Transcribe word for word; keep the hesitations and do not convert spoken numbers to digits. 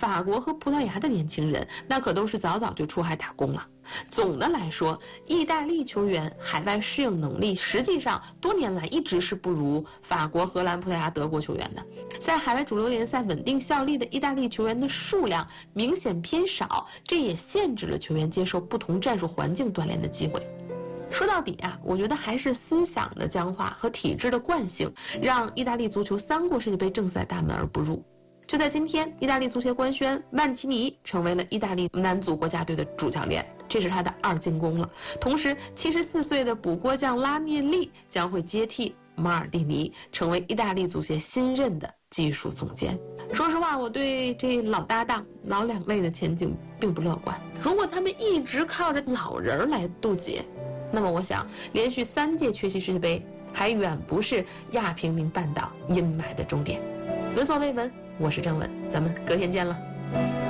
法国和葡萄牙的年轻人那可都是早早就出海打工了。总的来说，意大利球员海外适应能力实际上多年来一直是不如法国、荷兰、葡萄牙、德国球员的。在海外主流联赛稳定效力的意大利球员的数量明显偏少，这也限制了球员接受不同战术环境锻炼的机会。说到底啊，我觉得还是思想的僵化和体制的惯性，让意大利足球三过世界杯正赛大门而不入。就在今天，意大利足协官宣曼奇尼成为了意大利男足国家队的主教练，这是他的二进宫了。同时，七十四岁的补锅匠拉涅利将会接替马尔蒂尼，成为意大利足协新任的技术总监。说实话，我对这老搭档老两位的前景并不乐观。如果他们一直靠着老人来渡劫，那么我想，连续三届缺席世界杯还远不是亚平宁半岛阴霾的终点。闻所未闻，我是郑文，咱们隔天见了。